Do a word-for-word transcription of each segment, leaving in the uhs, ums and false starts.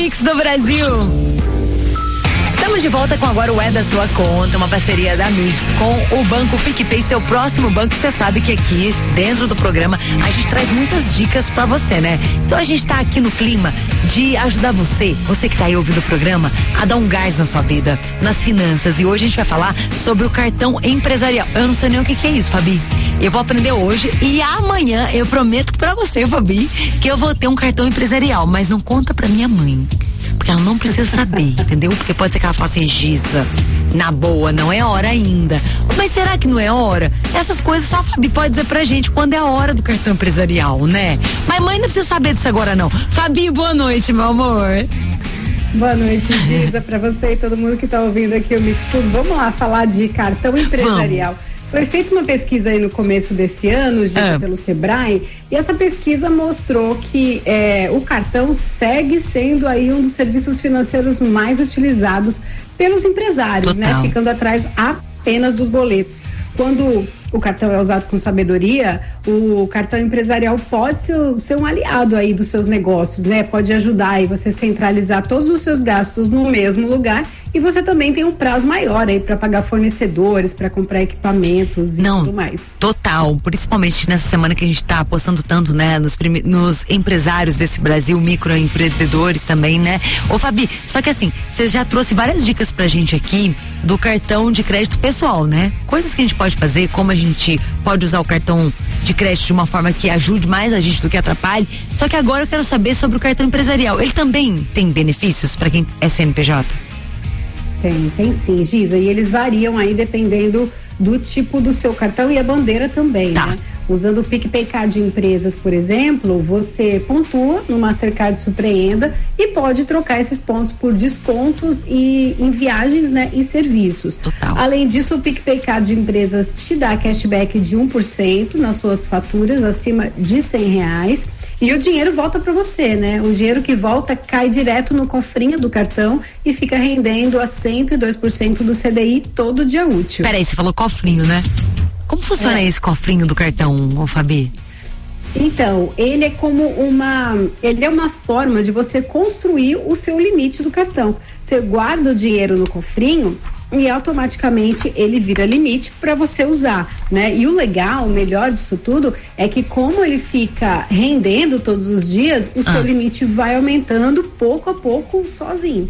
Mix do Brasil. Estamos de volta com agora o É da Sua Conta, uma parceria da Mix com o Banco PicPay, seu próximo banco. Você sabe que aqui, dentro do programa, a gente traz muitas dicas pra você, né? Então a gente tá aqui no clima de ajudar você, você que tá aí ouvindo o programa, a dar um gás na sua vida, nas finanças. E hoje a gente vai falar sobre o cartão empresarial. Eu não sei nem o que que é isso, Fabi. Eu vou aprender hoje e amanhã eu prometo pra você, Fabi, que eu vou ter um cartão empresarial, mas não conta pra minha mãe. Porque ela não precisa saber, entendeu? Porque pode ser que ela fale assim, Giza, na boa, não é hora ainda. Mas será que não é hora? Essas coisas só a Fabi pode dizer pra gente quando é a hora do cartão empresarial, né? Mas mãe não precisa saber disso agora, não. Fabi, boa noite, meu amor. Boa noite, Giza, pra você e todo mundo que tá ouvindo aqui o Mix Tudo. Vamos lá falar de cartão empresarial. Vamos. Foi feita uma pesquisa aí no começo desse ano, Giza, é. pelo Sebrae, e essa pesquisa mostrou que é, o cartão segue sendo aí um dos serviços financeiros mais utilizados pelos empresários, Total. né? Ficando atrás apenas dos boletos. Quando o cartão é usado com sabedoria, o cartão empresarial pode ser, ser um aliado aí dos seus negócios, né? Pode ajudar aí você centralizar todos os seus gastos no mesmo lugar, e você também tem um prazo maior aí para pagar fornecedores, para comprar equipamentos e Não, tudo mais. Total, principalmente nessa semana que a gente tá apostando tanto, né, nos, prime- nos empresários desse Brasil, microempreendedores também, né? Ô Fabi, só que assim, você já trouxe várias dicas pra gente aqui do cartão de crédito pessoal, né? Coisas que a gente pode fazer, como a gente pode usar o cartão de crédito de uma forma que ajude mais a gente do que atrapalhe. Só que agora eu quero saber sobre o cartão empresarial. Ele também tem benefícios para quem é C N P J? Tem, tem sim, Giza, e eles variam aí dependendo do tipo do seu cartão e a bandeira também, tá. né? Usando o PicPay Card de empresas, por exemplo, você pontua no Mastercard Surpreenda e pode trocar esses pontos por descontos e em viagens, né, e serviços. Total. Além disso, o PicPay Card de empresas te dá cashback de um por cento nas suas faturas acima de cem reais. E o dinheiro volta para você, né? O dinheiro que volta cai direto no cofrinho do cartão e fica rendendo a cento e dois por cento do C D I todo dia útil. Peraí, você falou cofrinho, né? Como funciona é. esse cofrinho do cartão, ô Fabi? Então, ele é como uma, ele é uma forma de você construir o seu limite do cartão. Você guarda o dinheiro no cofrinho e automaticamente ele vira limite para você usar, né? E o legal, o melhor disso tudo é que como ele fica rendendo todos os dias, o ah. seu limite vai aumentando pouco a pouco sozinho.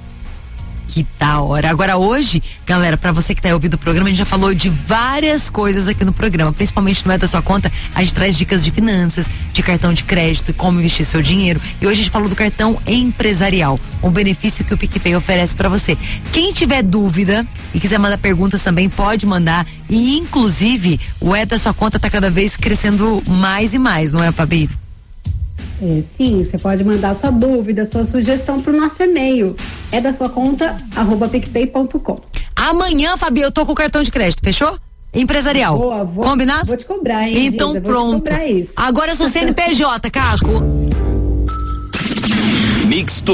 Que da hora. Agora hoje, galera, pra você que tá ouvindo o programa, a gente já falou de várias coisas aqui no programa, principalmente no É da Sua Conta, a gente traz dicas de finanças, de cartão de crédito, como investir seu dinheiro, e hoje a gente falou do cartão empresarial, um benefício que o PicPay oferece pra você. Quem tiver dúvida e quiser mandar perguntas também, pode mandar, e inclusive o É da Sua Conta tá cada vez crescendo mais e mais, não é, Fabi? É, sim, você pode mandar sua dúvida, sua sugestão pro nosso e-mail, é da sua conta, arroba picpay ponto com. Amanhã, Fabi, eu tô com o cartão de crédito, fechou? Empresarial. Boa, vou, Combinado? Vou te cobrar, hein, então Giza, pronto. Vou te cobrar isso. Agora eu sou C N P J, Caco. Mix